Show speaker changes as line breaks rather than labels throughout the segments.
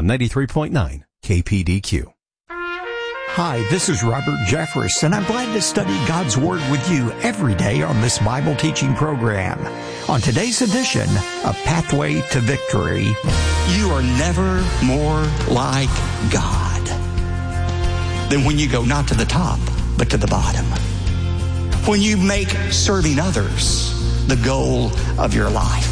93.9 KPDQ.
Hi, this is Robert Jeffress, and I'm glad to study God's Word with you every day on this Bible teaching program. On today's edition, A Pathway to Victory.
You are never more like God than when you go not to the top, but to the bottom. When you make serving others the goal of your life.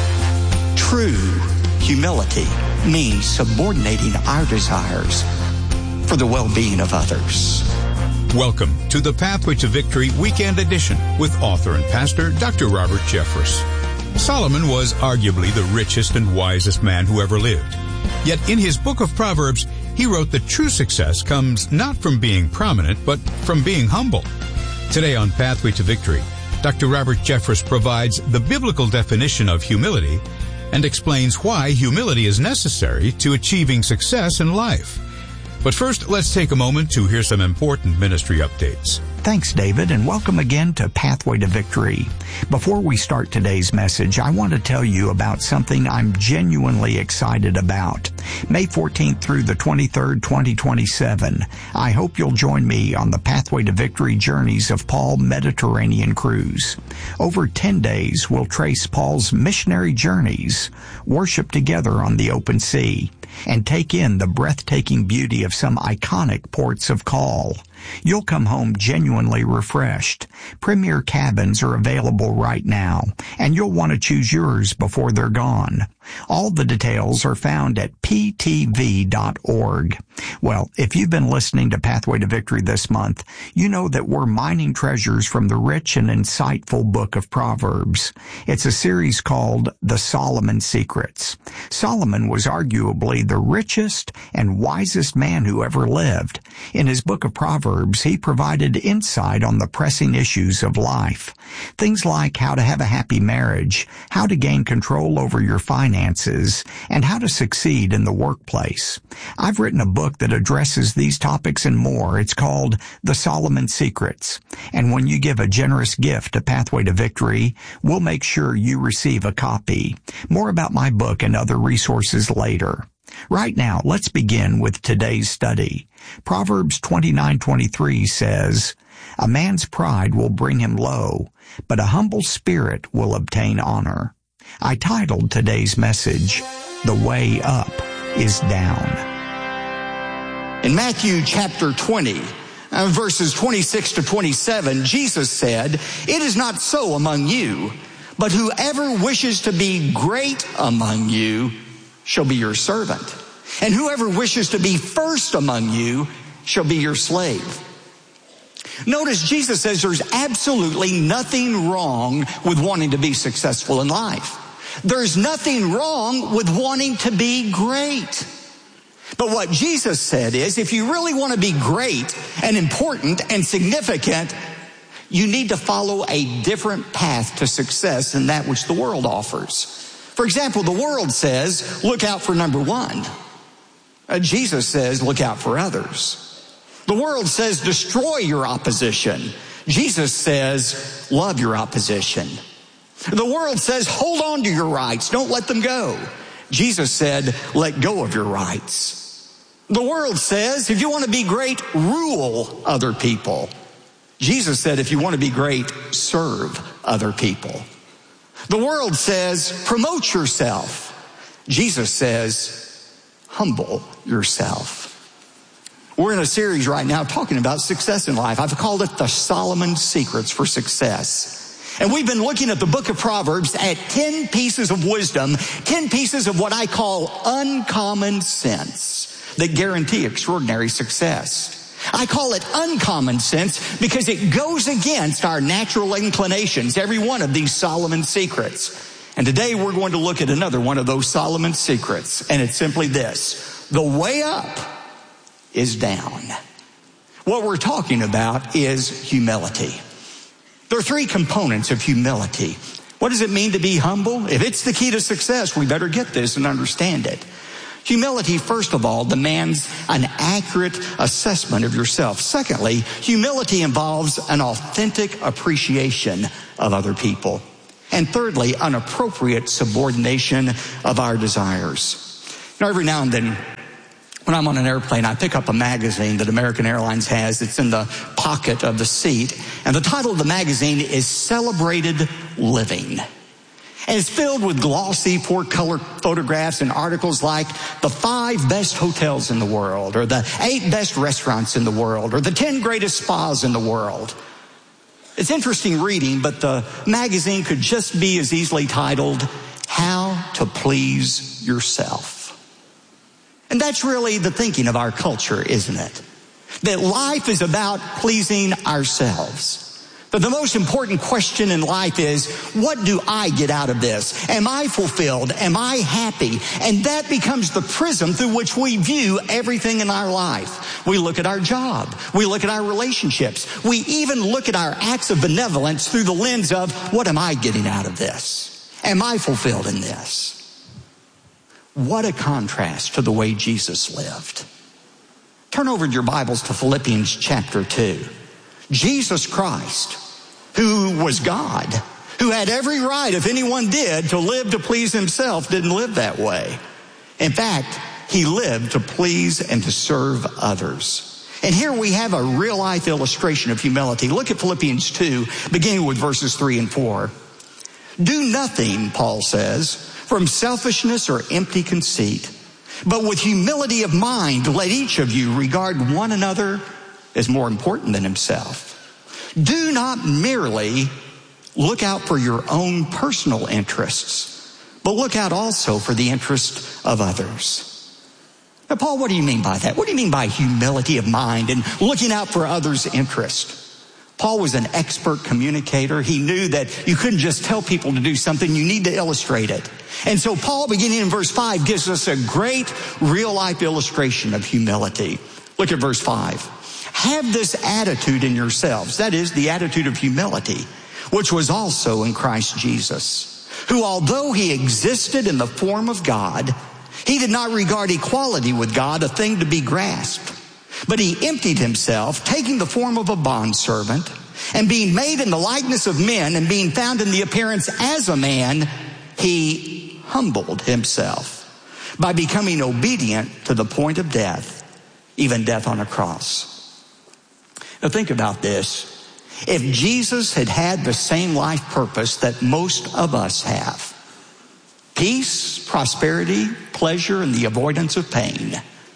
True humility means subordinating our desires for the well-being of others.
Welcome to the Pathway to Victory Weekend Edition with author and pastor Dr. Robert Jeffress. Solomon was arguably the richest and wisest man who ever lived. Yet in his book of Proverbs, he wrote that true success comes not from being prominent, but from being humble. Today on Pathway to Victory, Dr. Robert Jeffress provides the biblical definition of humility and explains why humility is necessary to achieving success in life. But first, let's take a moment to hear some important ministry updates.
Thanks, David, and welcome again to Pathway to Victory. Before we start today's message, I want to tell you about something I'm genuinely excited about. May 14th through the 23rd, 2027, I hope you'll join me on the Pathway to Victory Journeys of Paul Mediterranean Cruise. Over 10 days, we'll trace Paul's missionary journeys, worship together on the open sea, and take in the breathtaking beauty of some iconic ports of call. You'll come home genuinely refreshed. Premier cabins are available right now, and you'll want to choose yours before they're gone. All the details are found at ptv.org. Well, if you've been listening to Pathway to Victory this month, you know that we're mining treasures from the rich and insightful book of Proverbs. It's a series called The Solomon Secrets. Solomon was arguably the richest and wisest man who ever lived. In his book of Proverbs, he provided insight on the pressing issues of life. Things like how to have a happy marriage, how to gain control over your finances, and how to succeed in the workplace. I've written a book that addresses these topics and more. It's called The Solomon Secrets. And when you give a generous gift to Pathway to Victory, we'll make sure you receive a copy. More about my book and other resources later. Right now, let's begin with today's study. Proverbs 29:23 says, "A man's pride will bring him low, but a humble spirit will obtain honor." I titled today's message, "The Way Up is Down."
In Matthew chapter 20, verses 26 to 27, Jesus said, "It is not so among you, but whoever wishes to be great among you shall be your servant. And whoever wishes to be first among you shall be your slave." Notice Jesus says there's absolutely nothing wrong with wanting to be successful in life. There's nothing wrong with wanting to be great. But what Jesus said is, if you really want to be great and important and significant, you need to follow a different path to success than that which the world offers. For example, the world says, look out for number one. Jesus says, look out for others. The world says, destroy your opposition. Jesus says, love your opposition. The world says, hold on to your rights. Don't let them go. Jesus said, let go of your rights. The world says, if you want to be great, rule other people. Jesus said, if you want to be great, serve other people. The world says, promote yourself. Jesus says, humble yourself. We're in a series right now talking about success in life. I've called it the Solomon Secrets for Success. And we've been looking at the book of Proverbs at 10 pieces of wisdom, 10 pieces of what I call uncommon sense that guarantee extraordinary success. I call it uncommon sense because it goes against our natural inclinations, every one of these Solomon secrets. And today we're going to look at another one of those Solomon secrets, and it's simply this: the way up is down. What we're talking about is humility. There are three components of humility. What does it mean to be humble? If it's the key to success, we better get this and understand it. Humility, first of all, demands an accurate assessment of yourself. Secondly, humility involves an authentic appreciation of other people. And thirdly, an appropriate subordination of our desires. Now, every now and then, When I'm on an airplane, I pick up a magazine that American Airlines has. It's in the pocket of the seat. And the title of the magazine is Celebrated Living. And it's filled with glossy, four-color photographs and articles like the 5 best hotels in the world, or the 8 best restaurants in the world, or the 10 greatest spas in the world. It's interesting reading, but the magazine could just be as easily titled, How to Please Yourself. And that's really the thinking of our culture, isn't it? That life is about pleasing ourselves. But the most important question in life is, what do I get out of this? Am I fulfilled? Am I happy? And that becomes the prism through which we view everything in our life. We look at our job. We look at our relationships. We even look at our acts of benevolence through the lens of, what am I getting out of this? Am I fulfilled in this? What a contrast to the way Jesus lived. Turn over in your Bibles to Philippians chapter 2. Jesus Christ, who was God, who had every right, if anyone did, to live to please himself, didn't live that way. In fact, he lived to please and to serve others. And here we have a real-life illustration of humility. Look at Philippians 2, beginning with verses 3 and 4. Do nothing, Paul says, from selfishness or empty conceit, but with humility of mind, let each of you regard one another as more important than himself. Do not merely look out for your own personal interests, but look out also for the interest of others. Now, Paul, what do you mean by that? What do you mean by humility of mind and looking out for others' interest? Paul was an expert communicator. He knew that you couldn't just tell people to do something, you need to illustrate it. And so Paul, beginning in verse 5, gives us a great real-life illustration of humility. Look at verse 5. Have this attitude in yourselves, that is, the attitude of humility, which was also in Christ Jesus, who, although he existed in the form of God, he did not regard equality with God a thing to be grasped, but he emptied himself, taking the form of a bondservant, and being made in the likeness of men, and being found in the appearance as a man, he humbled himself by becoming obedient to the point of death, even death on a cross. Now think about this. If Jesus had had the same life purpose that most of us have, peace, prosperity, pleasure, and the avoidance of pain,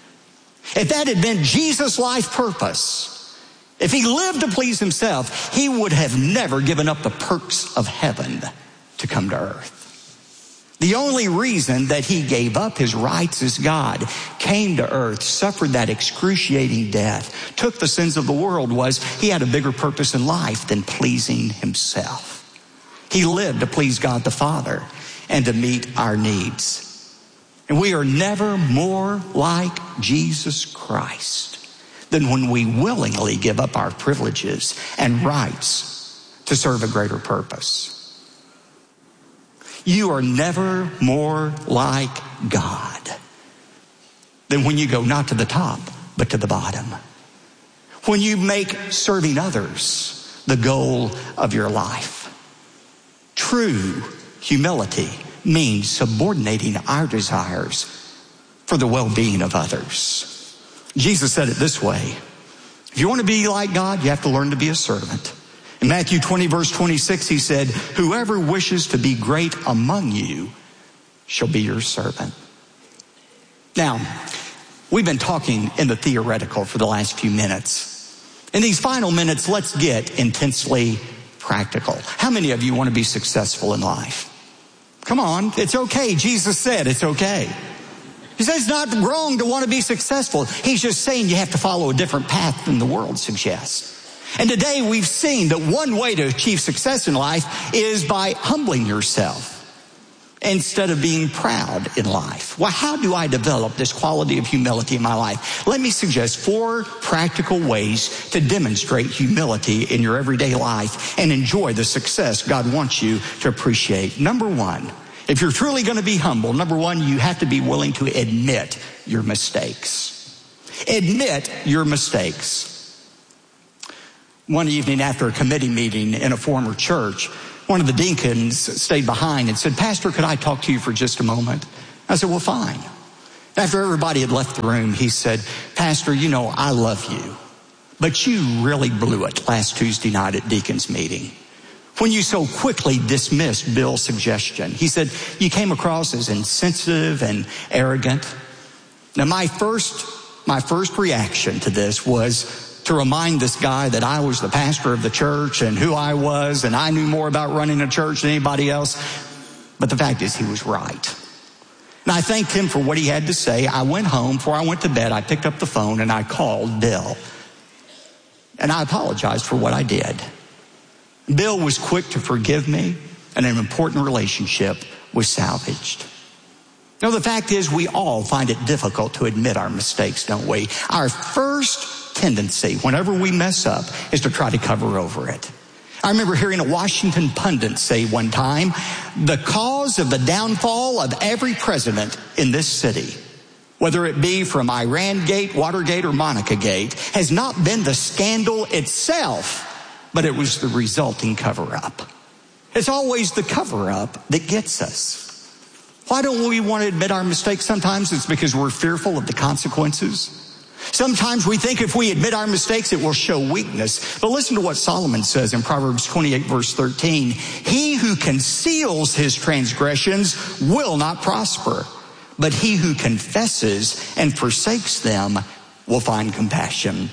if that had been Jesus' life purpose, if he lived to please himself, he would have never given up the perks of heaven to come to earth. The only reason that he gave up his rights as God, came to earth, suffered that excruciating death, took the sins of the world, was he had a bigger purpose in life than pleasing himself. He lived to please God the Father and to meet our needs. And we are never more like Jesus Christ than when we willingly give up our privileges and rights to serve a greater purpose. You are never more like God than when you go not to the top, but to the bottom. When you make serving others the goal of your life. True humility means subordinating our desires for the well-being of others. Jesus said it this way: if you want to be like God, you have to learn to be a servant. In Matthew 20, verse 26, he said, whoever wishes to be great among you shall be your servant. Now, we've been talking in the theoretical for the last few minutes. In these final minutes, let's get intensely practical. How many of you want to be successful in life? Come on, it's okay. Jesus said it's okay. He says it's not wrong to want to be successful. He's just saying you have to follow a different path than the world suggests. And today we've seen that one way to achieve success in life is by humbling yourself instead of being proud in life. Well, how do I develop this quality of humility in my life? Let me suggest 4 practical ways to demonstrate humility in your everyday life and enjoy the success God wants you to appreciate. Number 1, if you're truly going to be humble, number 1, you have to be willing to admit your mistakes. Admit your mistakes. One evening after a committee meeting in a former church, one of the deacons stayed behind and said, Pastor, could I talk to you for just a moment? I said, well, fine. After everybody had left the room, he said, Pastor, you know, I love you, but you really blew it last Tuesday night at Deacon's meeting when you so quickly dismissed Bill's suggestion. He said, you came across as insensitive and arrogant. Now, my first reaction to this was to remind this guy that I was the pastor of the church and who I was, and I knew more about running a church than anybody else. But the fact is, he was right. And I thanked him for what he had to say. I went home. Before I went to bed, I picked up the phone and I called Bill. And I apologized for what I did. Bill was quick to forgive me, and an important relationship was salvaged. Now, the fact is, we all find it difficult to admit our mistakes, don't we? Our first tendency, whenever we mess up, is to try to cover over it. I remember hearing a Washington pundit say one time, the cause of the downfall of every president in this city, whether it be from Iran Gate, Watergate, or Monica Gate, has not been the scandal itself, but it was the resulting cover-up. It's always the cover-up that gets us. Why don't we want to admit our mistakes? Sometimes it's because we're fearful of the consequences. Sometimes we think if we admit our mistakes, it will show weakness. But listen to what Solomon says in Proverbs 28, verse 13. He who conceals his transgressions will not prosper, but he who confesses and forsakes them will find compassion.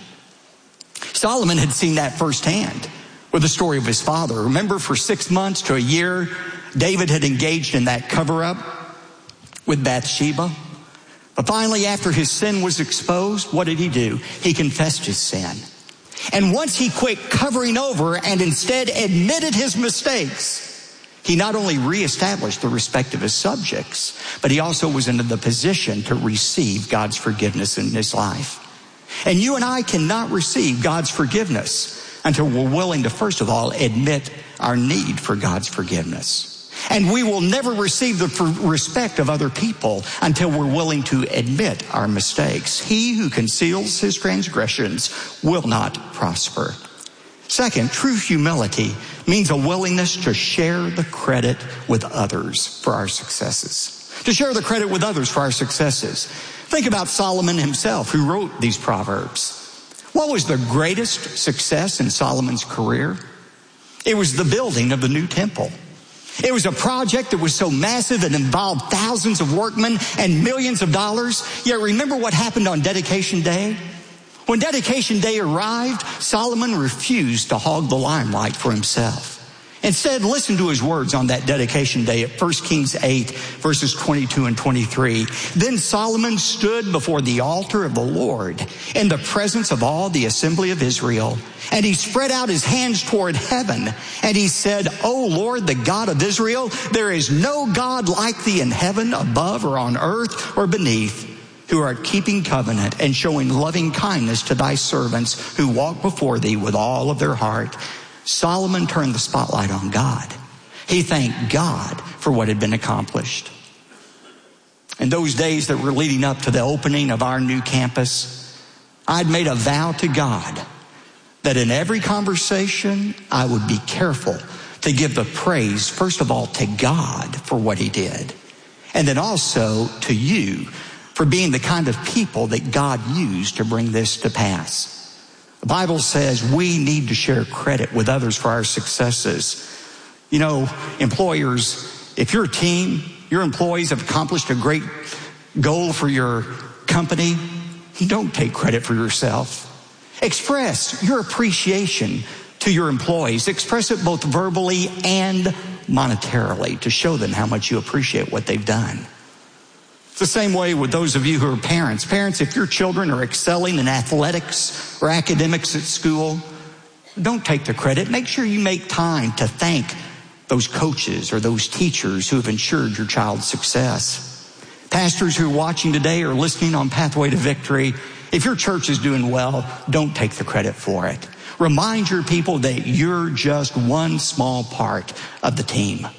Solomon had seen that firsthand with the story of his father. Remember, for 6 months to a year, David had engaged in that cover-up with Bathsheba. But finally, after his sin was exposed, what did he do? He confessed his sin. And once he quit covering over and instead admitted his mistakes, he not only reestablished the respect of his subjects, but he also was in the position to receive God's forgiveness in his life. And you and I cannot receive God's forgiveness until we're willing to, first of all, admit our need for God's forgiveness. And we will never receive the respect of other people until we're willing to admit our mistakes. He who conceals his transgressions will not prosper. Second, true humility means a willingness to share the credit with others for our successes. To share the credit with others for our successes. Think about Solomon himself, who wrote these Proverbs. What was the greatest success in Solomon's career? It was the building of the new temple. It was a project that was so massive it involved thousands of workmen and millions of dollars. Yet remember what happened on dedication day? When dedication day arrived, Solomon refused to hog the limelight for himself. Instead, listen to his words on that dedication day at 1 Kings 8, verses 22 and 23. Then Solomon stood before the altar of the Lord in the presence of all the assembly of Israel, and he spread out his hands toward heaven, and he said, O Lord, the God of Israel, there is no God like thee in heaven, above or on earth or beneath, who art keeping covenant and showing loving kindness to thy servants who walk before thee with all of their heart. Solomon turned the spotlight on God. He thanked God for what had been accomplished. In those days that were leading up to the opening of our new campus, I'd made a vow to God that in every conversation I would be careful to give the praise, first of all, to God for what he did, and then also to you for being the kind of people that God used to bring this to pass. The Bible says we need to share credit with others for our successes. You know, employers, if your team, your employees have accomplished a great goal for your company, don't take credit for yourself. Express your appreciation to your employees. Express it both verbally and monetarily to show them how much you appreciate what they've done. It's the same way with those of you who are parents. Parents, if your children are excelling in athletics or academics at school, don't take the credit. Make sure you make time to thank those coaches or those teachers who have ensured your child's success. Pastors who are watching today or listening on Pathway to Victory, if your church is doing well, don't take the credit for it. Remind your people that you're just one small part of the team.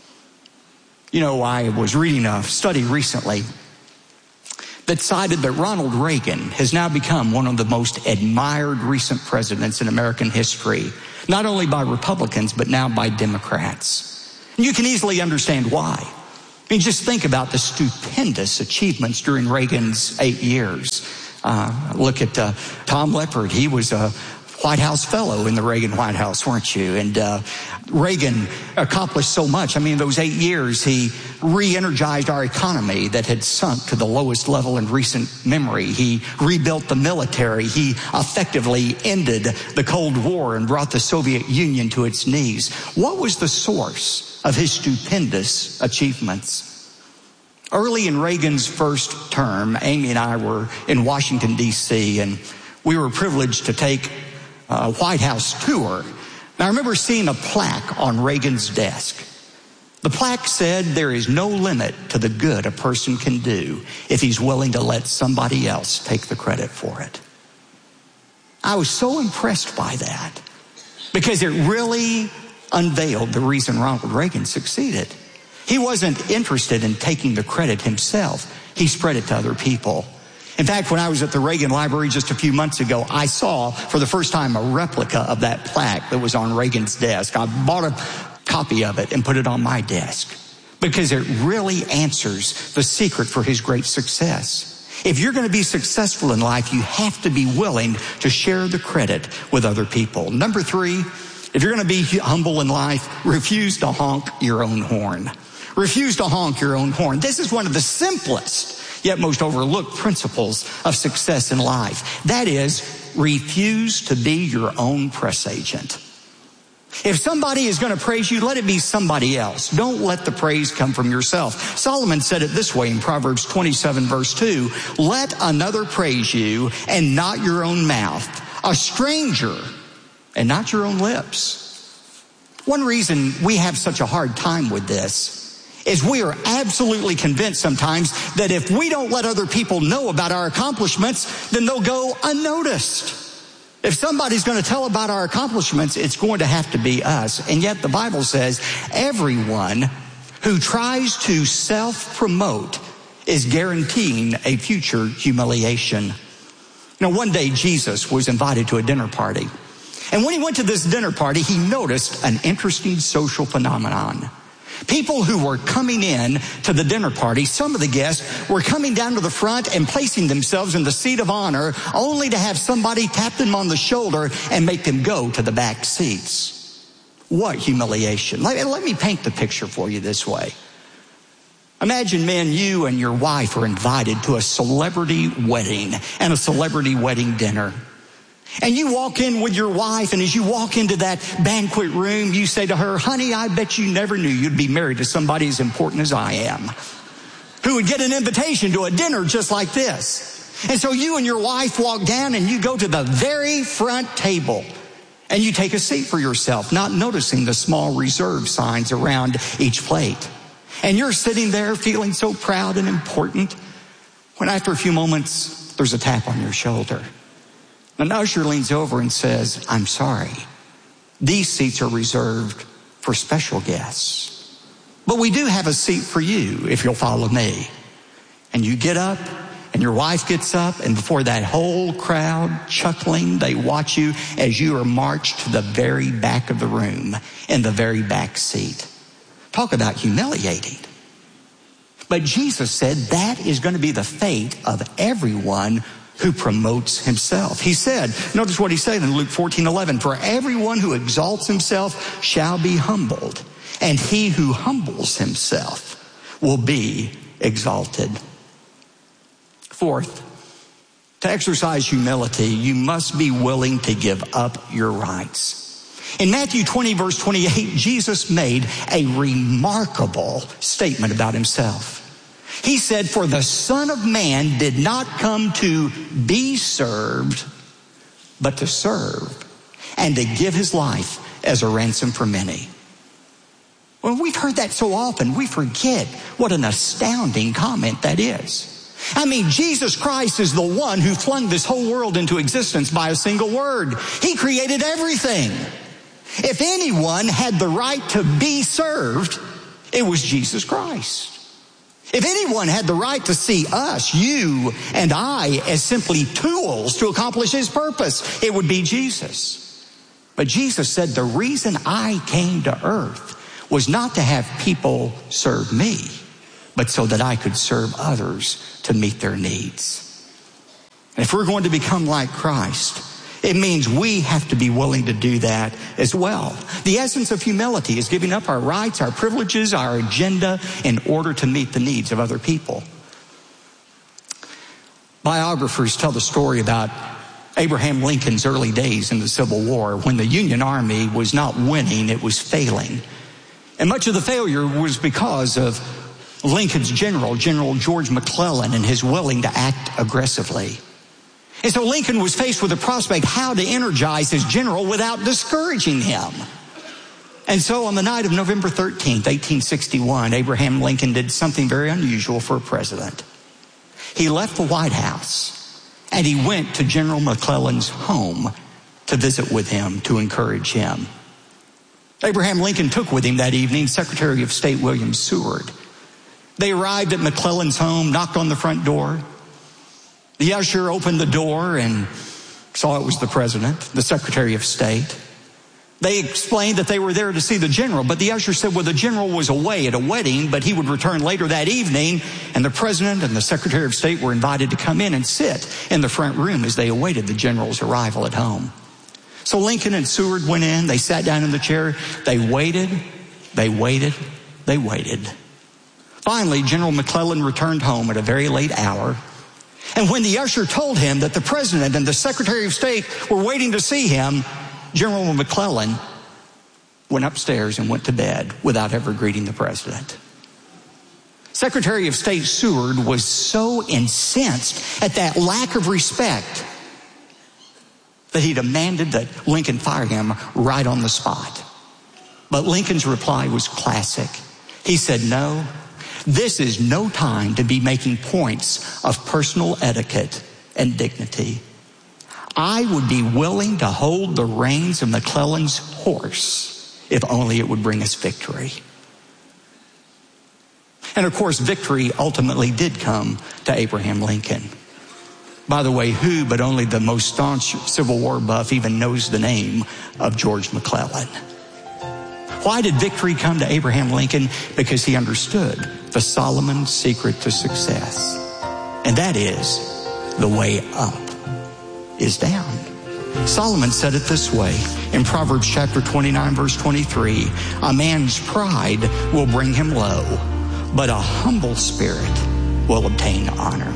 You know, I was reading a study recently that cited that Ronald Reagan has now become one of the most admired recent presidents in American history, not only by Republicans, but now by Democrats. And you can easily understand why. I mean, just think about the stupendous achievements during Reagan's 8 years. Look at Tom Leppard. He was a White House fellow in the Reagan White House, weren't you? And Reagan accomplished so much. I mean, those 8 years, he re-energized our economy that had sunk to the lowest level in recent memory. He rebuilt the military. He effectively ended the Cold War and brought the Soviet Union to its knees. What was the source of his stupendous achievements? Early in Reagan's first term, Amy and I were in Washington, D.C., and we were privileged to take a White House tour. And I remember seeing a plaque on Reagan's desk. The plaque said, "There is no limit to the good a person can do if he's willing to let somebody else take the credit for it." I was so impressed by that because it really unveiled the reason Ronald Reagan succeeded. He wasn't interested in taking the credit himself. He spread it to other people. In fact, when I was at the Reagan Library just a few months ago, I saw for the first time a replica of that plaque that was on Reagan's desk. I bought a copy of it and put it on my desk because it really answers the secret for his great success. If you're going to be successful in life, you have to be willing to share the credit with other people. Number 3, if you're going to be humble in life, refuse to honk your own horn. Refuse to honk your own horn. This is one of the simplest yet most overlooked principles of success in life. That is, refuse to be your own press agent. If somebody is going to praise you, let it be somebody else. Don't let the praise come from yourself. Solomon said it this way in Proverbs 27 verse 2, "Let another praise you and not your own mouth, a stranger and not your own lips." One reason we have such a hard time with this is we are absolutely convinced sometimes that if we don't let other people know about our accomplishments, then they'll go unnoticed. If somebody's going to tell about our accomplishments, it's going to have to be us. And yet the Bible says everyone who tries to self-promote is guaranteeing a future humiliation. Now, one day Jesus was invited to a dinner party. And when he went to this dinner party, he noticed an interesting social phenomenon. People who were coming in to the dinner party, some of the guests were coming down to the front and placing themselves in the seat of honor only to have somebody tap them on the shoulder and make them go to the back seats. What humiliation. Let me paint the picture for you this way. Imagine, men, you and your wife are invited to a celebrity wedding and a celebrity wedding dinner. And you walk in with your wife, and as you walk into that banquet room, you say to her, "Honey, I bet you never knew you'd be married to somebody as important as I am, who would get an invitation to a dinner just like this." And so you and your wife walk down and you go to the very front table and you take a seat for yourself, not noticing the small reserve signs around each plate. And you're sitting there feeling so proud and important when after a few moments, there's a tap on your shoulder. An usher leans over and says, "I'm sorry, these seats are reserved for special guests. But we do have a seat for you if you'll follow me." And you get up, and your wife gets up, and before that whole crowd chuckling, they watch you as you are marched to the very back of the room in the very back seat. Talk about humiliating. But Jesus said that is going to be the fate of everyone who promotes himself. He said, notice what he said in Luke 14:11, "For everyone who exalts himself shall be humbled, and he who humbles himself will be exalted." Fourth, to exercise humility, you must be willing to give up your rights. In Matthew 20 verse 28, Jesus made a remarkable statement about himself. He said, "For the Son of Man did not come to be served, but to serve, and to give his life as a ransom for many." Well, we've heard that so often, we forget what an astounding comment that is. I mean, Jesus Christ is the one who flung this whole world into existence by a single word. He created everything. If anyone had the right to be served, it was Jesus Christ. If anyone had the right to see us, you and I, as simply tools to accomplish his purpose, it would be Jesus. But Jesus said, the reason I came to earth was not to have people serve me, but so that I could serve others to meet their needs. And if we're going to become like Christ, it means we have to be willing to do that as well. The essence of humility is giving up our rights, our privileges, our agenda in order to meet the needs of other people. Biographers tell the story about Abraham Lincoln's early days in the Civil War when the Union Army was not winning, it was failing. And much of the failure was because of Lincoln's General George McClellan, and his willing to act aggressively. And so Lincoln was faced with the prospect how to energize his general without discouraging him. And so on the night of November 13th, 1861, Abraham Lincoln did something very unusual for a president. He left the White House and he went to General McClellan's home to visit with him, to encourage him. Abraham Lincoln took with him that evening Secretary of State William Seward. They arrived at McClellan's home, knocked on the front door. The usher opened the door and saw it was the president, the Secretary of State. They explained that they were there to see the general, but the usher said, well, the general was away at a wedding, but he would return later that evening, and the president and the Secretary of State were invited to come in and sit in the front room as they awaited the general's arrival at home. So Lincoln and Seward went in, they sat down in the chair, they waited. Finally, General McClellan returned home at a very late hour. And when the usher told him that the president and the Secretary of State were waiting to see him, General McClellan went upstairs and went to bed without ever greeting the president. Secretary of State Seward was so incensed at that lack of respect that he demanded that Lincoln fire him right on the spot. But Lincoln's reply was classic. He said, no, this is no time to be making points of personal etiquette and dignity. I would be willing to hold the reins of McClellan's horse if only it would bring us victory. And of course, victory ultimately did come to Abraham Lincoln. By the way, who but only the most staunch Civil War buff even knows the name of George McClellan? Why did victory come to Abraham Lincoln? Because he understood the Solomon secret to success. And that is, the way up is down. Solomon said it this way in Proverbs chapter 29, verse 23, a man's pride will bring him low, but a humble spirit will obtain honor.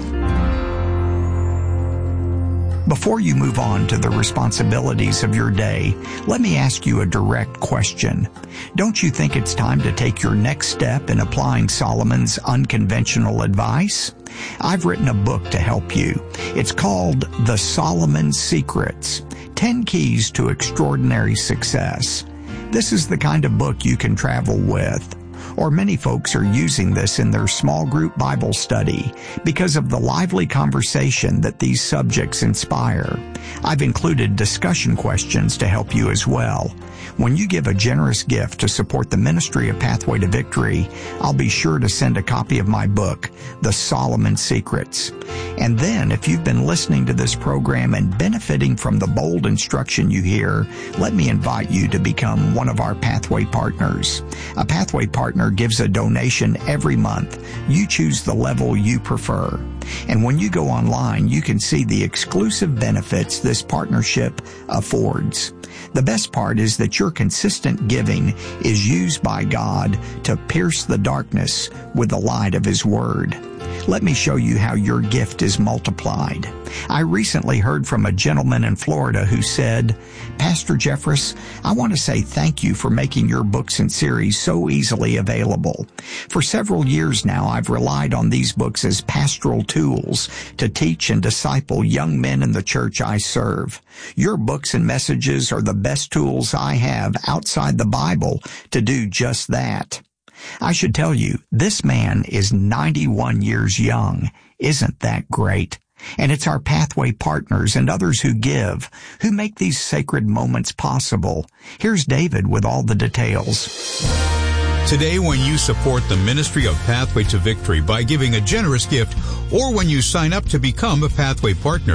Before you move on to the responsibilities of your day, let me ask you a direct question. Don't you think it's time to take your next step in applying Solomon's unconventional advice? I've written a book to help you. It's called The Solomon Secrets, 10 Keys to Extraordinary Success. This is the kind of book you can travel with. Or many folks are using this in their small group Bible study because of the lively conversation that these subjects inspire. I've included discussion questions to help you as well. When you give a generous gift to support the ministry of Pathway to Victory, I'll be sure to send a copy of my book, The Solomon Secrets. And then, if you've been listening to this program and benefiting from the bold instruction you hear, let me invite you to become one of our Pathway partners. A Pathway partner gives a donation every month. You choose the level you prefer. And when you go online, you can see the exclusive benefits this partnership affords. The best part is that your consistent giving is used by God to pierce the darkness with the light of His Word. Let me show you how your gift is multiplied. I recently heard from a gentleman in Florida who said, Pastor Jeffress, I want to say thank you for making your books and series so easily available. For several years now, I've relied on these books as pastoral tools to teach and disciple young men in the church I serve. Your books and messages are the best tools I have outside the Bible to do just that. I should tell you, this man is 91 years young. Isn't that great? And it's our Pathway partners and others who give, who make these sacred moments possible. Here's David with all the details.
Today, when you support the ministry of Pathway to Victory by giving a generous gift, or when you sign up to become a Pathway partner,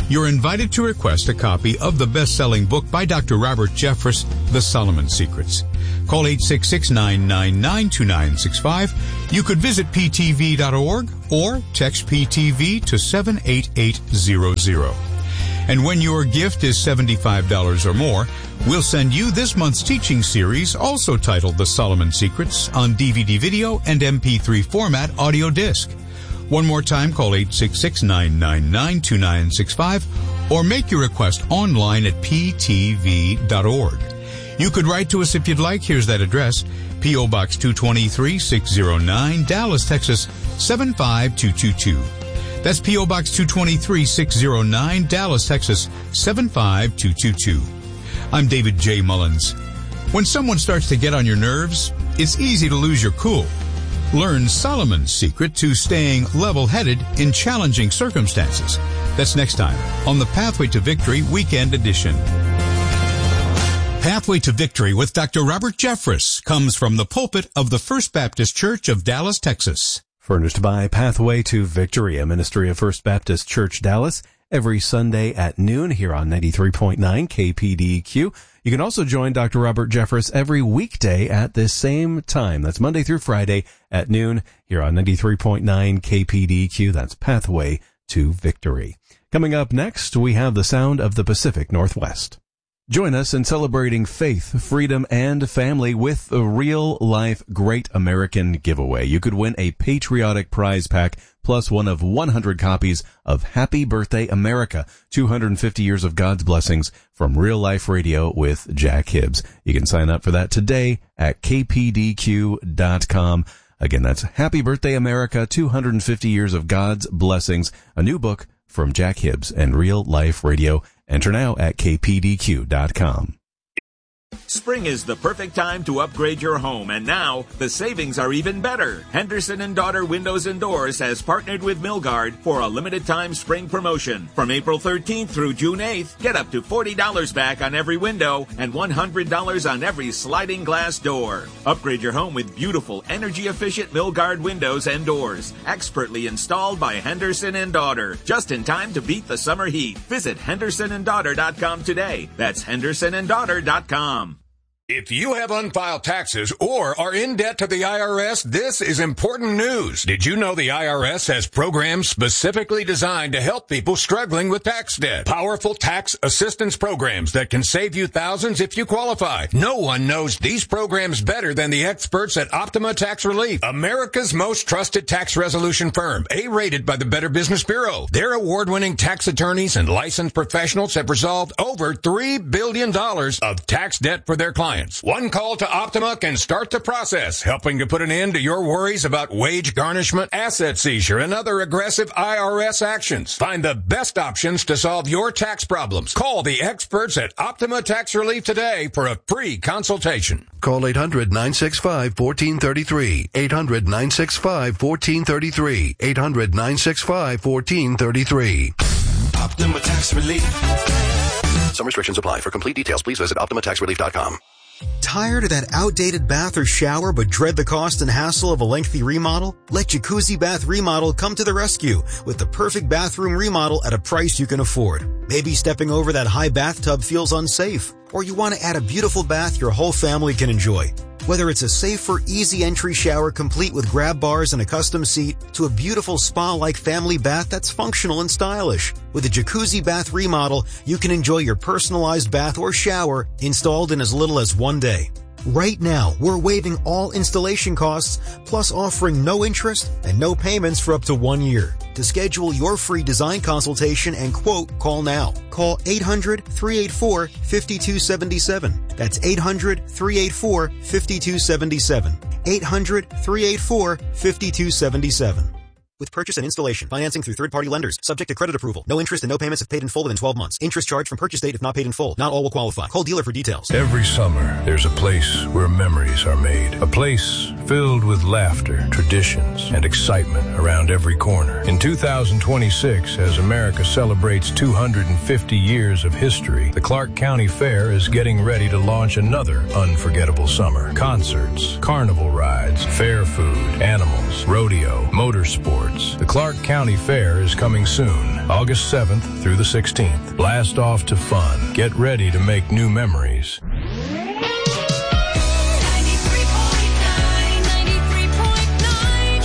you're invited to request a copy of the best-selling book by Dr. Robert Jeffress, The Solomon Secrets. Call 866-999-2965. You could visit ptv.org or text PTV to 78800. And when your gift is $75 or more, we'll send you this month's teaching series, also titled The Solomon Secrets, on DVD video and MP3 format audio disc. One more time, call 866-999-2965 or make your request online at ptv.org. You could write to us if you'd like. Here's that address: P.O. Box 223, 609, Dallas, Texas 75222. That's P.O. Box 223, 609, Dallas, Texas 75222. I'm David J. Mullins. When someone starts to get on your nerves, it's easy to lose your cool. Learn Solomon's secret to staying level-headed in challenging circumstances. That's next time on the Pathway to Victory Weekend Edition. Pathway to Victory with Dr. Robert Jeffress comes from the pulpit of the First Baptist Church of Dallas, Texas.
Furnished by Pathway to Victory, a ministry of First Baptist Church Dallas, every Sunday at noon here on 93.9 KPDQ. You can also join Dr. Robert Jeffress every weekday at this same time. That's Monday through Friday at noon here on 93.9 KPDQ. That's Pathway to Victory. Coming up next, we have the sound of the Pacific Northwest. Join us in celebrating faith, freedom, and family with the Real Life Great American Giveaway. You could win a patriotic prize pack plus one of 100 copies of Happy Birthday America, 250 Years of God's Blessings from Real Life Radio with Jack Hibbs. You can sign up for that today at kpdq.com. Again, that's Happy Birthday America, 250 Years of God's Blessings, a new book from Jack Hibbs and Real Life Radio. Enter now at kpdq.com.
Spring is the perfect time to upgrade your home, and now the savings are even better. Henderson & Daughter Windows and Doors has partnered with Milgard for a limited-time spring promotion. From April 13th through June 8th, get up to $40 back on every window and $100 on every sliding glass door. Upgrade your home with beautiful, energy-efficient Milgard windows and doors, expertly installed by Henderson & Daughter, just in time to beat the summer heat. Visit hendersonanddaughter.com today. That's hendersonanddaughter.com.
If you have unfiled taxes or are in debt to the IRS, this is important news. Did you know the IRS has programs specifically designed to help people struggling with tax debt? Powerful tax assistance programs that can save you thousands if you qualify. No one knows these programs better than the experts at Optima Tax Relief, America's most trusted tax resolution firm, A-rated by the Better Business Bureau. Their award-winning tax attorneys and licensed professionals have resolved over $3 billion of tax debt for their clients. One call to Optima can start the process, helping to put an end to your worries about wage garnishment, asset seizure, and other aggressive IRS actions. Find the best options to solve your tax problems. Call the experts at Optima Tax Relief today for a free consultation.
Call 800-965-1433. 800-965-1433. 800-965-1433.
Optima Tax Relief.
Some restrictions apply. For complete details, please visit OptimaTaxRelief.com.
Tired of that outdated bath or shower but dread the cost and hassle of a lengthy remodel? Let Jacuzzi Bath Remodel come to the rescue with the perfect bathroom remodel at a price you can afford. Maybe stepping over that high bathtub feels unsafe, or you want to add a beautiful bath your whole family can enjoy. Whether it's a safer, easy entry shower complete with grab bars and a custom seat to a beautiful spa-like family bath that's functional and stylish. With a Jacuzzi Bath Remodel, you can enjoy your personalized bath or shower installed in as little as 1 day. Right now, we're waiving all installation costs, plus offering no interest and no payments for up to 1 year. To schedule your free design consultation and quote, call now. Call 800-384-5277. That's 800-384-5277. 800-384-5277. With purchase and installation, financing through third-party lenders, subject to credit approval. No interest and no payments if paid in full within 12 months. Interest charged from purchase date if not paid in full. Not all will qualify. Call dealer for details.
Every summer, there's a place where memories are made. A place filled with laughter, traditions, and excitement around every corner. In 2026, as America celebrates 250 years of history, the Clark County Fair is getting ready to launch another unforgettable summer. Concerts, carnival rides, fair food, animals, rodeo, motorsports. The Clark County Fair is coming soon. August 7th through the 16th. Blast off to fun. Get ready to make new memories.
93.9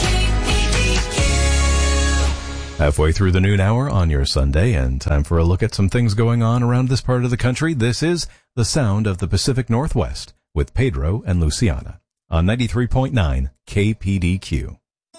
KPDQ.
Halfway through the noon hour on your Sunday, and time for a look at some things going on around this part of the country. This is The Sound of the Pacific Northwest with Pedro and Luciana on 93.9 KPDQ.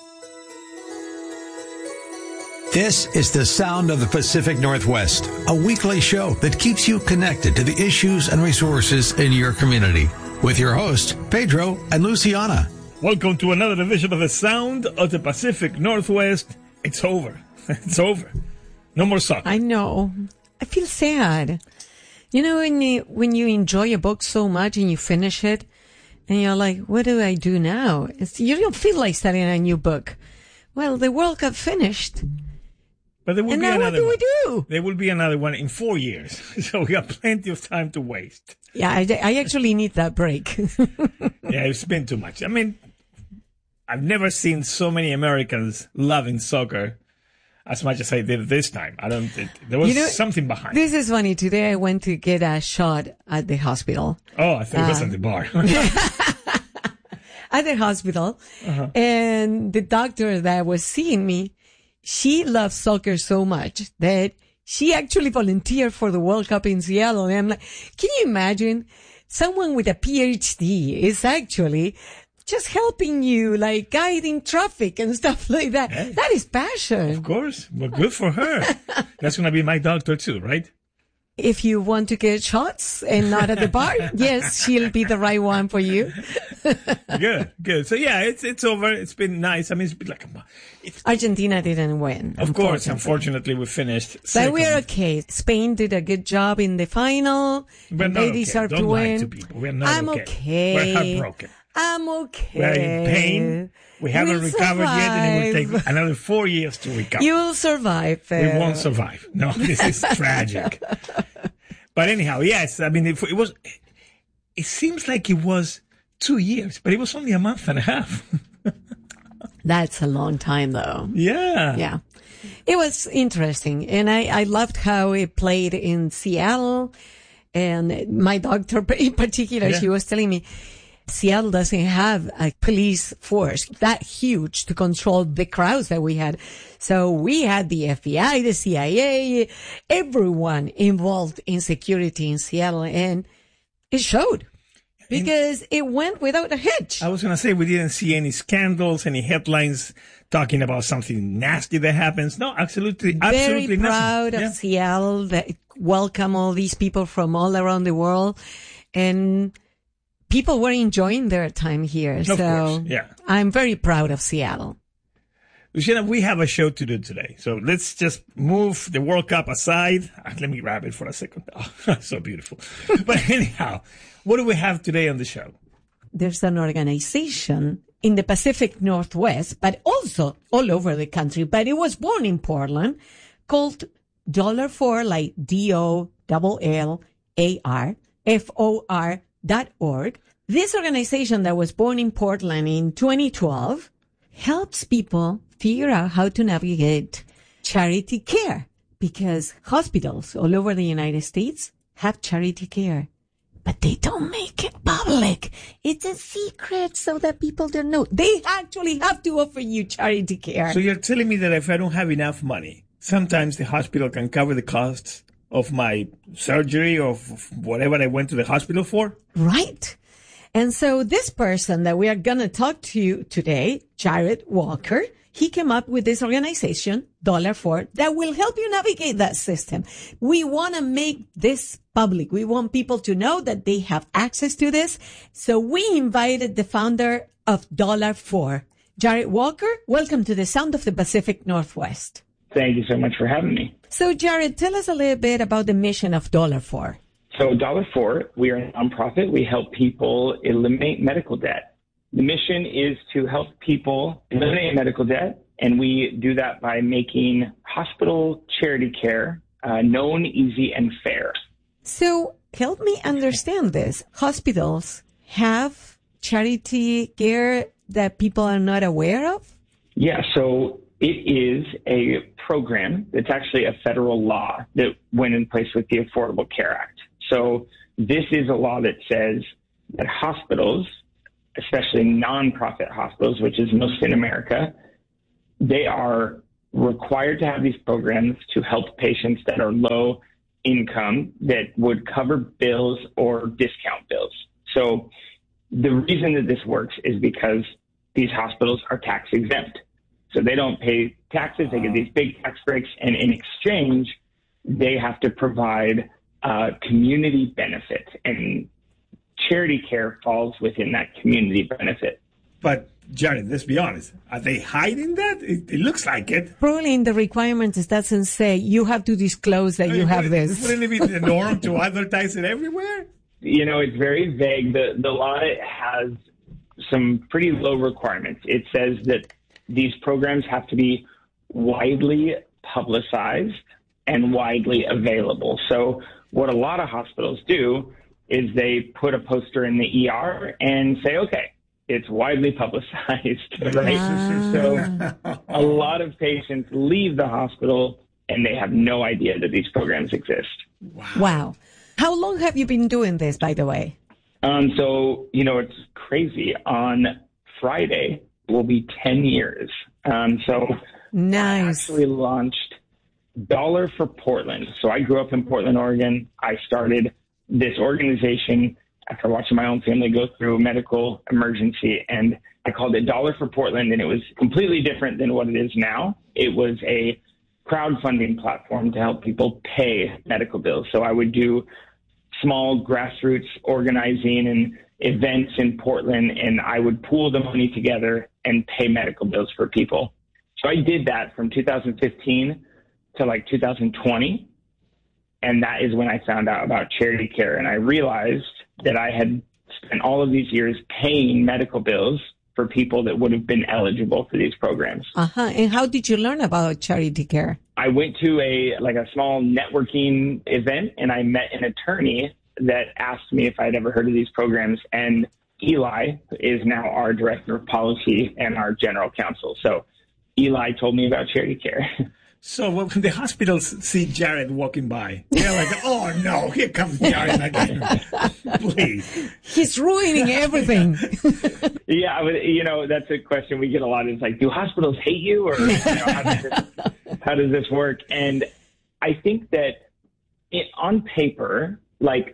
This is The Sound of the Pacific Northwest, a weekly show that keeps you connected to the issues and resources in your community. With your hosts, Pedro and Luciana.
Welcome to another edition of The Sound of the Pacific Northwest. It's over. It's over. No more soccer.
I know. I feel sad. You know, when you enjoy a book so much and you finish it, and you're like, what do I do now? You don't feel like starting a new book. Well, the World Cup finished.
But there will
and
be
now
another
what do
one.
we do?
There will be another one in 4 years. So we have plenty of time to waste.
Yeah, I actually need that break.
Yeah, it's been too much. I mean, I've never seen so many Americans loving soccer as much as I did this time. I don't think there was something behind.
This is funny. Today I went to get a shot at the hospital.
Oh, I thought it was at the bar.
At the hospital. And the doctor that was seeing me, she loves soccer so much that she actually volunteered for the World Cup in Seattle. And I'm like, can you imagine someone with a PhD is actually just helping you, like guiding traffic and stuff like that? Hey, that is passion.
Of course. Well, good for her. That's going to be my doctor too, right?
If you want to get shots and not at the bar, yes, she'll be the right one for you.
Good. So yeah, it's over. It's been nice. I mean, it's been like
Argentina didn't win.
Of course, unfortunately, we finished second.
But we're okay. Spain did a good job in the final. They deserve to win.
Don't lie to people. We're not
I'm okay.
We're heartbroken.
I'm okay.
We're in pain. We haven't recovered yet, and it will take another 4 years to recover.
You will survive.
We won't survive. No, this is tragic. But anyhow, yes. I mean, it was. It seems like it was 2 years, but it was only a month and a half.
That's a long time, though.
Yeah.
Yeah. It was interesting, and I loved how it played in Seattle. And my doctor, in particular, she was telling me, Seattle doesn't have a police force that huge to control the crowds that we had. So we had the FBI, the CIA, everyone involved in security in Seattle, and it showed because it went without a hitch.
I was going to say we didn't see any scandals, any headlines talking about something nasty that happens. No, absolutely
Very proud
nothing.
of Seattle that welcome all these people from all around the world, and people were enjoying their time here.
Of course, yeah.
I'm very proud of Seattle.
Luciana, we have a show to do today. So let's just move the World Cup aside. Let me grab it for a second. Oh, so beautiful. But anyhow, what do we have today on the show?
There's an organization in the Pacific Northwest, but also all over the country. But it was born in Portland, called $4, like DOLLARFOR.org. This organization that was born in Portland in 2012 helps people figure out how to navigate charity care, because hospitals all over the United States have charity care, but they don't make it public. It's a secret so that people don't know. They actually have to offer you charity care.
So you're telling me that if I don't have enough money, sometimes the hospital can cover the costs of my surgery or whatever I went to the hospital for?
Right. And so this person that we are going to talk to today, Jared Walker, he came up with this organization, $4, that will help you navigate that system. We want to make this public. We want people to know that they have access to this. So we invited the founder of $4, Jared Walker. Welcome to the Sound of the Pacific Northwest.
Thank you so much for having me.
So Jared, tell us a little bit about the mission of $4.
So $4, we are a nonprofit. We help people eliminate medical debt. The mission is to help people eliminate medical debt, and we do that by making hospital charity care known, easy, and fair.
So help me understand this. Hospitals have charity care that people are not aware of?
Yeah, so It is a program that's actually a federal law that went in place with the Affordable Care Act. So this is a law that says that hospitals, especially nonprofit hospitals, which is most in America, they are required to have these programs to help patients that are low income that would cover bills or discount bills. So the reason that this works is because these hospitals are tax exempt. So they don't pay taxes, they get these big tax breaks, and in exchange, they have to provide community benefit, and charity care falls within that community benefit.
But, Jared, let's be honest. Are they hiding that? It looks like it.
Probably in the requirements it doesn't say you have to disclose that you have this.
Wouldn't it be the norm to advertise it everywhere?
You know, it's very vague. The law has some pretty low requirements. It says that these programs have to be widely publicized and widely available. So what a lot of hospitals do is they put a poster in the ER and say, okay, it's widely publicized, right? So a lot of patients leave the hospital and they have no idea that these programs exist.
Wow. How long have you been doing this, by the way?
So, you know, it's crazy. On Friday will be 10 years. So
nice.
I actually launched Dollar for Portland. So I grew up in Portland, Oregon. I started this organization after watching my own family go through a medical emergency, and I called it Dollar for Portland, and it was completely different than what it is now. It was a crowdfunding platform to help people pay medical bills. So I would do small grassroots organizing and events in Portland, and I would pool the money together and pay medical bills for people. So I did that from 2015 to like 2020. And that is when I found out about Charity Care. And I realized that I had spent all of these years paying medical bills for people that would have been eligible for these programs.
And how did you learn about Charity Care?
I went to a small networking event, and I met an attorney that asked me if I'd ever heard of these programs. And Eli is now our director of policy and our general counsel. So Eli told me about Charity Care.
So when the hospitals see Jared walking by, they're like, oh no, here comes Jared again. Please.
He's ruining everything.
Yeah, you know, that's a question we get a lot. It's like, do hospitals hate you, or you know, how does this work? And I think that on paper, like,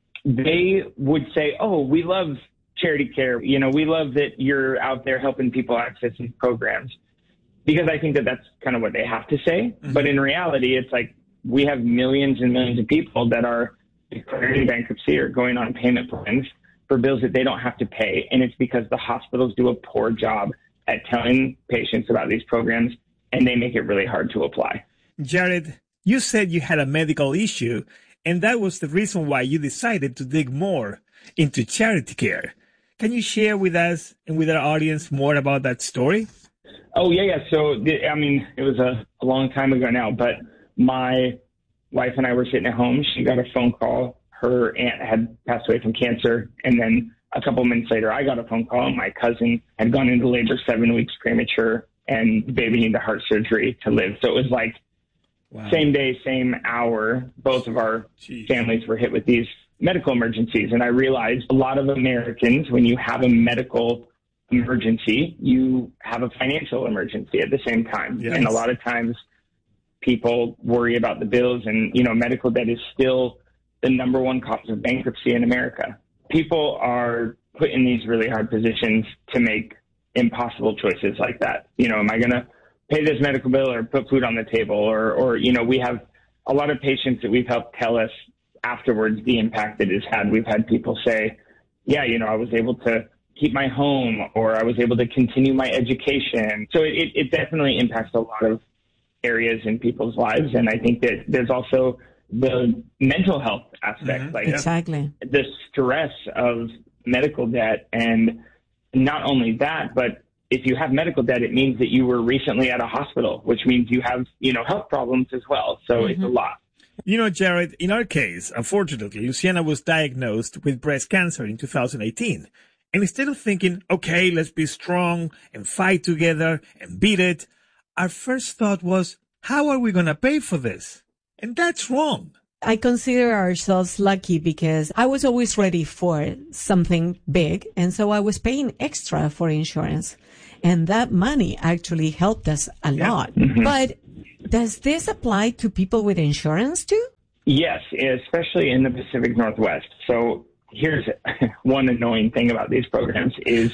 they would say, oh, we love Charity Care. You know, we love that you're out there helping people access these programs. Because I think that that's kind of what they have to say. Mm-hmm. But in reality, it's like we have millions and millions of people that are declaring bankruptcy or going on payment plans for bills that they don't have to pay. And it's because the hospitals do a poor job at telling patients about these programs, and they make it really hard to apply.
Jared, you said you had a medical issue, and that was the reason why you decided to dig more into Charity Care. Can you share with us and with our audience more about that story?
Oh, yeah. So, I mean, it was a long time ago now, but my wife and I were sitting at home. She got a phone call. Her aunt had passed away from cancer. And then a couple of minutes later, I got a phone call. My cousin had gone into labor 7 weeks premature, and the baby needed heart surgery to live. So it was like same day, same hour. Both of our families were hit with these medical emergencies. And I realized a lot of Americans, when you have a medical emergency, you have a financial emergency at the same time. Yes. And a lot of times people worry about the bills, and, you know, medical debt is still the number one cause of bankruptcy in America. People are put in these really hard positions to make impossible choices like that. You know, am I going to pay this medical bill or put food on the table? Or, you know, we have a lot of patients that we've helped tell us afterwards the impact it has had. We've had people say, yeah, you know, I was able to keep my home, or I was able to continue my education. So it definitely impacts a lot of areas in people's lives. And I think that there's also the mental health aspect, like
exactly
the stress of medical debt. And not only that, but if you have medical debt, it means that you were recently at a hospital, which means you have, you know, health problems as well. So it's a lot.
You know, Jared, in our case, unfortunately, Luciana was diagnosed with breast cancer in 2018. And instead of thinking, okay, let's be strong and fight together and beat it, our first thought was, how are we going to pay for this? And that's wrong.
I consider ourselves lucky because I was always ready for something big. And so I was paying extra for insurance. And that money actually helped us a lot.
Mm-hmm.
But does this apply to people with insurance too?
Yes, especially in the Pacific Northwest. So here's one annoying thing about these programs is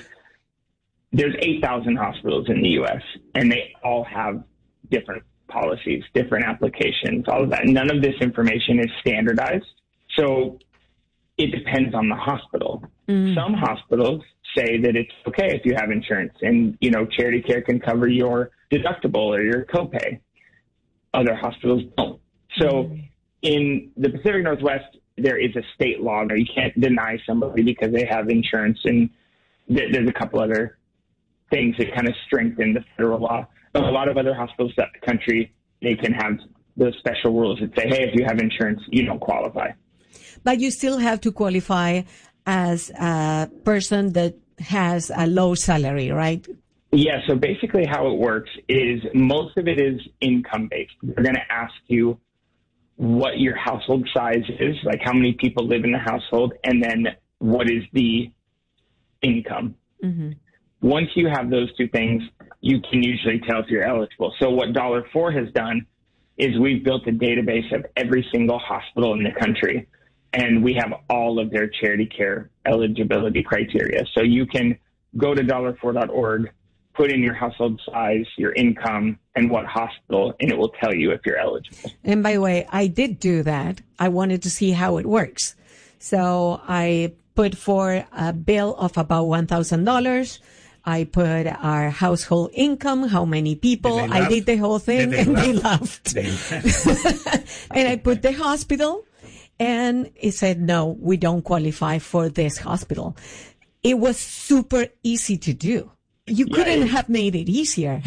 there's 8,000 hospitals in the U.S., and they all have different policies, different applications, all of that. None of this information is standardized. So it depends on the hospital. Some hospitals say that it's okay if you have insurance and, Charity Care can cover your deductible or your copay. Other hospitals don't. So in the Pacific Northwest, there is a state law where you can't deny somebody because they have insurance, and there's a couple other things that kind of strengthen the federal law. But a lot of other hospitals throughout the country, they can have those special rules that say, hey, if you have insurance, you don't qualify.
But you still have to qualify as a person that has a low salary, right?
Yeah, so basically how it works is most of it is income-based. They're going to ask you what your household size is, like how many people live in the household, and then what is the income.
Mm-hmm.
Once you have those two things, you can usually tell if you're eligible. So what $4 has done is we've built a database of every single hospital in the country, and we have all of their Charity Care eligibility criteria. So you can go to $4.org, put in your household size, your income, and what hospital, and it will tell you if you're eligible.
And by the way, I did do that. I wanted to see how it works. So I put for a bill of about $1,000. I put our household income, how many people. I did the whole thing, and they laughed. And I put the hospital, and it said, no, we don't qualify for this hospital. It was super easy to do. You couldn't have made it easier.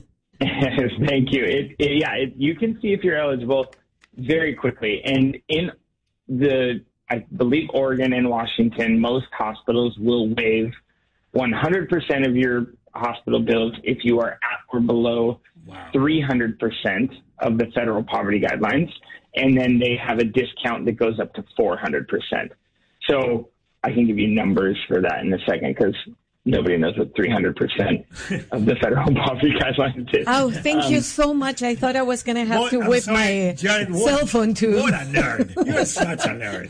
Thank you. You can see if you're eligible very quickly. And in I believe Oregon and Washington, most hospitals will waive 100% of your hospital bills if you are at or below 300% of the federal poverty guidelines. And then they have a discount that goes up to 400%. So I can give you numbers for that in a second because nobody knows what 300% of the federal poverty guidelines is.
Oh, thank you so much. I thought I was going to have to whip my cell phone too.
What a nerd. You're such a nerd.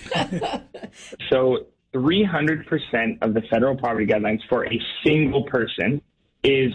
So 300% of the federal poverty guidelines for a single person is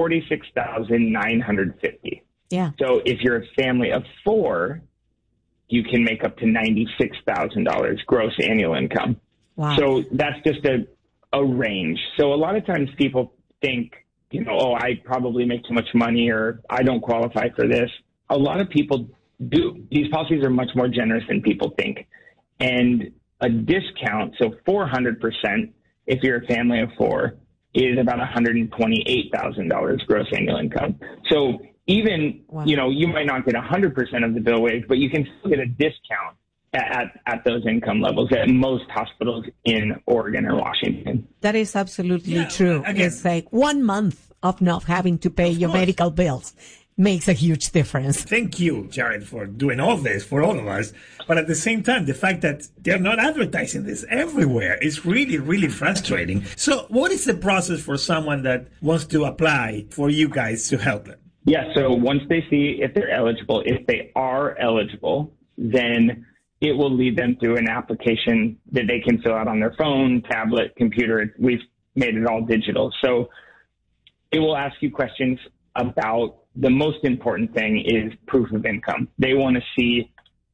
$46,950.
Yeah.
So if you're a family of 4, you can make up to $96,000 gross annual income.
Wow.
So that's just a range. So a lot of times people think, I probably make too much money or I don't qualify for this. A lot of people do. These policies are much more generous than people think. And a discount, so 400%, if you're a family of 4, is about $128,000 gross annual income. So even, you might not get 100% of the bill waived, but you can still get a discount at those income levels at most hospitals in Oregon or Washington.
That is absolutely true. It's like 1 month of not having to pay your medical bills makes a huge difference.
Thank you, Jared, for doing all this for all of us. But at the same time, the fact that they're not advertising this everywhere is really, really frustrating. So what is the process for someone that wants to apply for you guys to help them?
Yeah, so once they see if they're eligible, if they are eligible, then it will lead them through an application that they can fill out on their phone, tablet, computer. We've made it all digital. So it will ask you questions about the most important thing is proof of income. They want to see,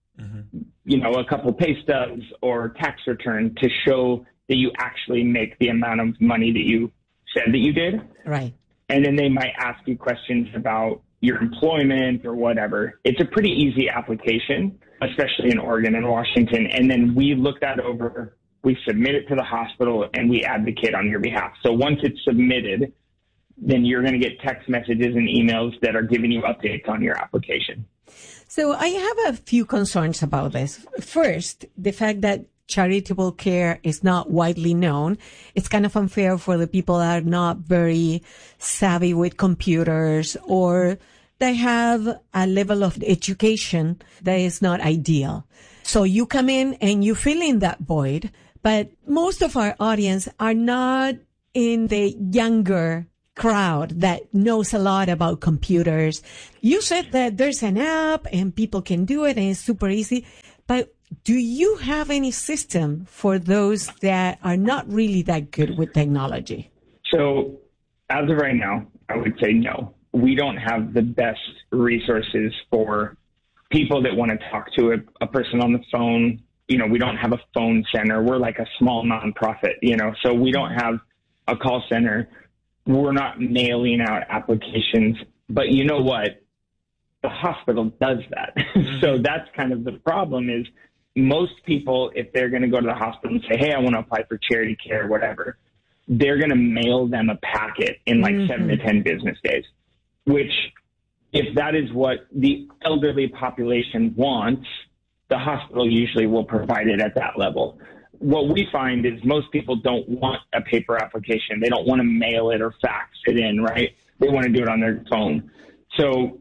a couple pay stubs or tax return to show that you actually make the amount of money that you said that you did.
Right.
And then they might ask you questions about your employment or whatever. It's a pretty easy application, especially in Oregon and Washington. And then we look that over, we submit it to the hospital, and we advocate on your behalf. So once it's submitted, then you're going to get text messages and emails that are giving you updates on your application.
So I have a few concerns about this. First, the fact that charitable care is not widely known. It's kind of unfair for the people that are not very savvy with computers or they have a level of education that is not ideal. So you come in and you fill in that void, but most of our audience are not in the younger crowd that knows a lot about computers. You said that there's an app and people can do it and it's super easy, but do you have any system for those that are not really that good with technology?
So as of right now, I would say no. We don't have the best resources for people that want to talk to a person on the phone. You know, we don't have a phone center. We're like a small nonprofit, you know, so we don't have a call center. We're not mailing out applications. But you know what? The hospital does that. So that's kind of the problem is most people, if they're going to go to the hospital and say, hey, I want to apply for charity care or whatever, they're going to mail them a packet in like 7 to 10 business days, which if that is what the elderly population wants, the hospital usually will provide it at that level. What we find is most people don't want a paper application. They don't want to mail it or fax it in, right? They want to do it on their phone. So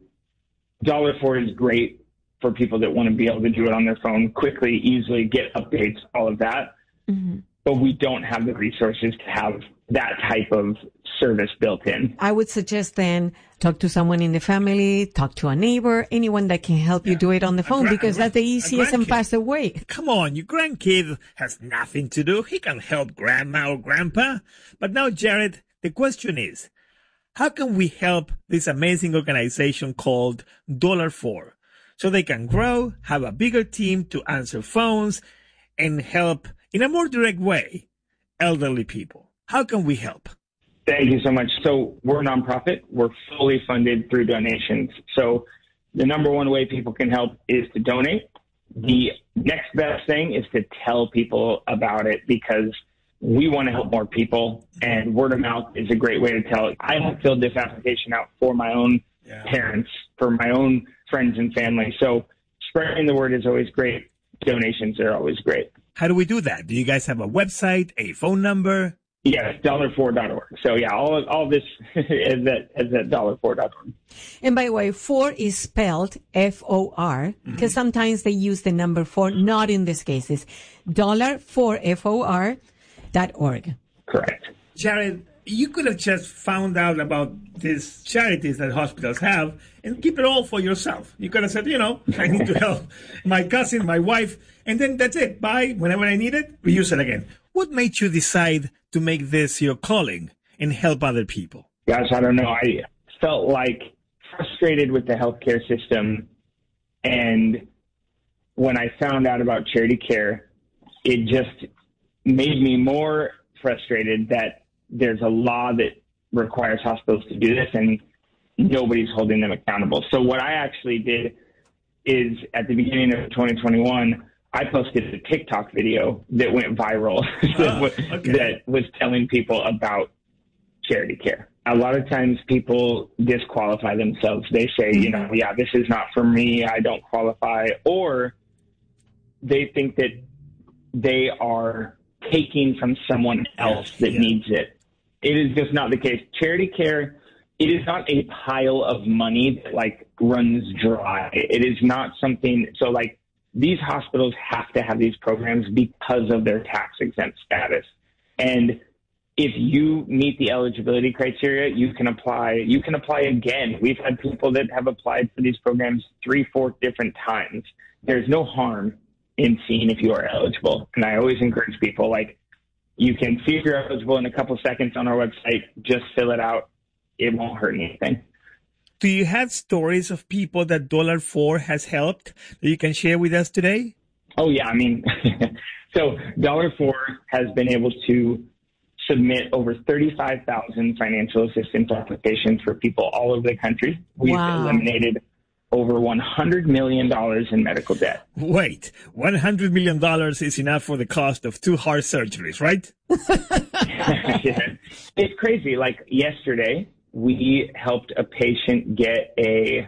$4 is great for people that want to be able to do it on their phone quickly, easily, get updates, all of that. But we don't have the resources to have that type of service built in.
I would suggest then talk to someone in the family, talk to a neighbor, anyone that can help you do it on the phone because that's the easiest and fastest way.
Come on, your grandkid has nothing to do. He can help grandma or grandpa. But now, Jared, the question is, how can we help this amazing organization called $4 so they can grow, have a bigger team to answer phones, and help in a more direct way elderly people? How can we help?
Thank you so much. So we're a nonprofit. We're fully funded through donations. So the number one way people can help is to donate. The next best thing is to tell people about it because we want to help more people, and word of mouth is a great way to tell it. I have filled this application out for my own parents, for my own friends and family. So spreading the word is always great. Donations are always great.
How do we do that? Do you guys have a website, a phone number?
Yes, $4.org. So yeah, all this is at $4.org.
And by the way, 4 is spelled F-O-R because sometimes they use the number 4, not in this case. It's $4FOR.org.
Correct.
Jared, you could have just found out about these charities that hospitals have and keep it all for yourself. You could have said, you know, I need to help my cousin, my wife, and then that's it. Bye. Whenever I need it, we use it again. What made you decide to make this your calling and help other people?
Gosh, I don't know. I felt like frustrated with the healthcare system. And when I found out about charity care, it just made me more frustrated that there's a law that requires hospitals to do this and nobody's holding them accountable. So what I actually did is at the beginning of 2021, I posted a TikTok video that went viral that was telling people about charity care. A lot of times people disqualify themselves. They say, you know, yeah, this is not for me. I don't qualify. Or they think that they are taking from someone else that needs it. It is just not the case. Charity care, it is not a pile of money that like runs dry. It is not something, so like these hospitals have to have these programs because of their tax exempt status. And if you meet the eligibility criteria, you can apply again. We've had people that have applied for these programs 3-4 different times. There's no harm in seeing if you are eligible. And I always encourage people, like, you can see if you're eligible in a couple seconds on our website. Just fill it out. It won't hurt anything.
Do you have stories of people that $4 has helped that you can share with us today?
Oh, yeah. I mean, so $4 has been able to submit over 35,000 financial assistance applications for people all over the country. We've eliminated over $100 million in medical debt.
Wait, $100 million is enough for the cost of 2 heart surgeries, right?
Yeah. It's crazy. Like yesterday, we helped a patient get a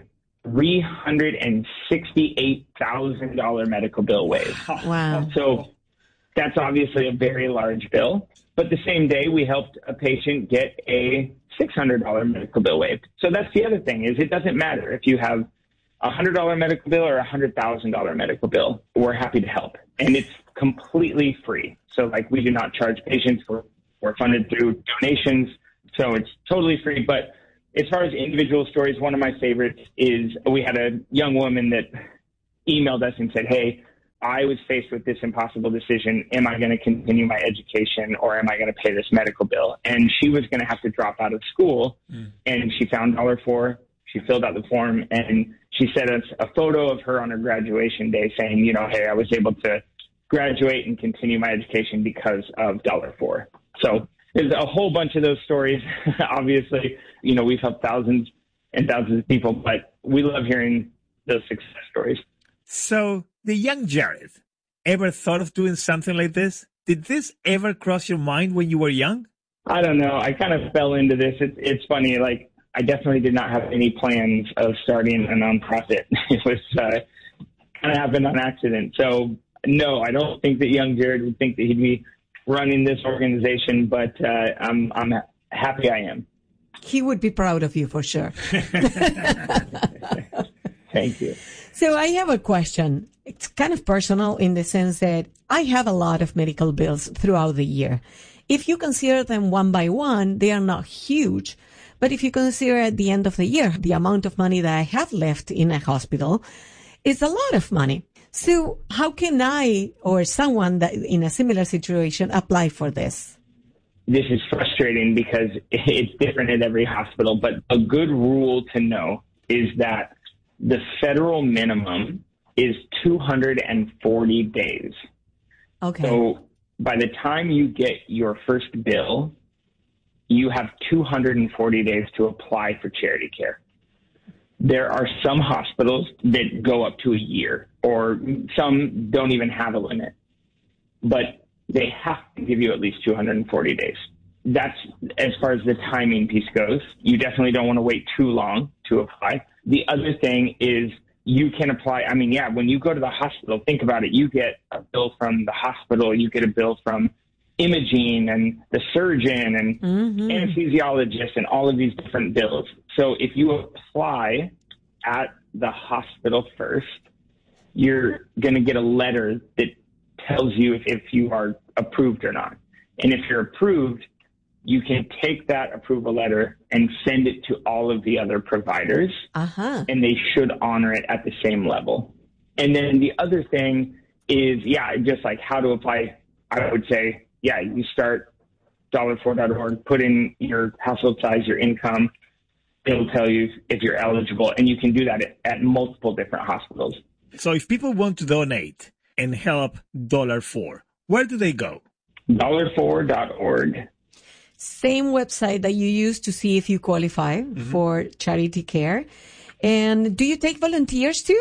$368,000 medical bill waived.
Wow.
So That's obviously a very large bill. But the same day, we helped a patient get a $600 medical bill waived. So that's the other thing, is it doesn't matter if you have a $100 medical bill or a $100,000 medical bill. We're happy to help. And it's completely free. So like, we do not charge patients. We're funded through donations. So it's totally free. But as far as individual stories, one of my favorites is we had a young woman that emailed us and said, hey, I was faced with this impossible decision. Am I going to continue my education or am I going to pay this medical bill? And she was going to have to drop out of school. And she found $4. She filled out the form and she sent us a photo of her on her graduation day saying, hey, I was able to graduate and continue my education because of $4. So there's a whole bunch of those stories. Obviously, we've helped thousands and thousands of people, but we love hearing those success stories.
So the young Jared, ever thought of doing something like this? Did this ever cross your mind when you were young?
I don't know. I kind of fell into this. It's funny. Like, I definitely did not have any plans of starting a nonprofit. It was kind of happened on accident. So, no, I don't think that young Jared would think that he'd be running this organization, but I'm happy I am.
He would be proud of you for sure.
Thank you.
So I have a question. It's kind of personal in the sense that I have a lot of medical bills throughout the year. If you consider them one by one, they are not huge. But if you consider at the end of the year, the amount of money that I have left in a hospital is a lot of money. So how can I or someone that in a similar situation apply for this?
This is frustrating because it's different at every hospital, but a good rule to know is that the federal minimum is 240 days.
Okay.
So by the time you get your first bill, you have 240 days to apply for charity care. There are some hospitals that go up to a year, or some don't even have a limit, but they have to give you at least 240 days. That's as far as the timing piece goes. You definitely don't want to wait too long to apply. The other thing is you can apply. I mean, yeah, when you go to the hospital, think about it. You get a bill from the hospital. You get a bill from imaging and the surgeon and anesthesiologist and all of these different bills. So if you apply at the hospital first, you're going to get a letter that tells you if you are approved or not. And if you're approved, you can take that approval letter and send it to all of the other providers, and they should honor it at the same level. And then the other thing is, just like how to apply, I would say, you start $4.org, put in your household size, your income. It'll tell you if you're eligible, and you can do that at multiple different hospitals.
So if people want to donate and help $4, where do they go?
$4.org.
Same website that you use to see if you qualify for charity care. And do you take volunteers too?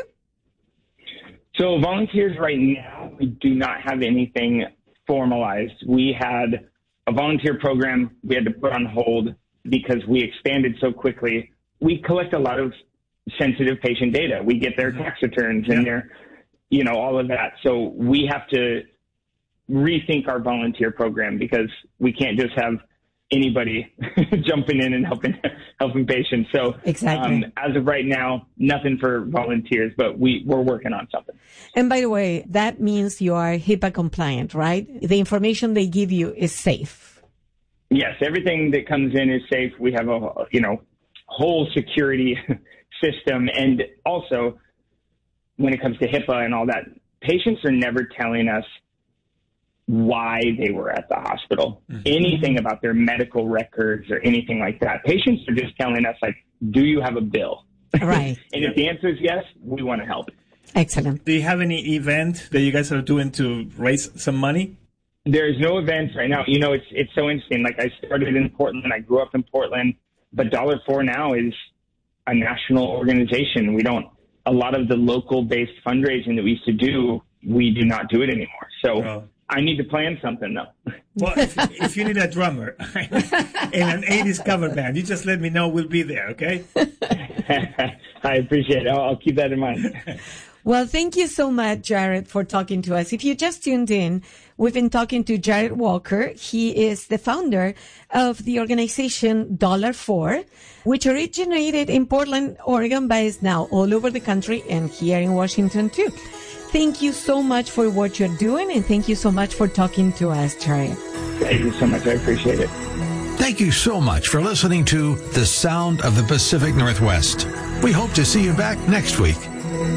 So volunteers right now, we do not have anything formalized. We had a volunteer program we had to put on hold because we expanded so quickly. We collect a lot of sensitive patient data. We get their tax returns and their, all of that. So we have to rethink our volunteer program because we can't just have anybody jumping in and helping patients. So
exactly.
As of right now, nothing for volunteers, but we're working on something.
And by the way, that means you are HIPAA compliant, right? The information they give you is safe.
Yes, everything that comes in is safe. We have a whole security system, and also when it comes to HIPAA and all that, patients are never telling us why they were at the hospital, anything about their medical records or anything like that. Patients are just telling us, like, do you have a bill?
Right.
And if the answer is yes, we want to help.
Excellent.
Do you have any event that you guys are doing to raise some money?
There's no events right now. It's so interesting. Like, I started in Portland. I grew up in Portland, but $4 now is a national organization. A lot of the local-based fundraising that we used to do, we do not do it anymore. So I need to plan something, though.
Well, if you need a drummer in an 80s cover band, you just let me know. We'll be there, okay?
I appreciate it. I'll keep that in mind.
Well, thank you so much, Jared, for talking to us. If you just tuned in, we've been talking to Jared Walker. He is the founder of the organization $4, which originated in Portland, Oregon, but is now all over the country and here in Washington, too. Thank you so much for what you're doing, and thank you so much for talking to us, Jared.
Thank you so much. I appreciate it.
Thank you so much for listening to The Sound of the Pacific Northwest. We hope to see you back next week.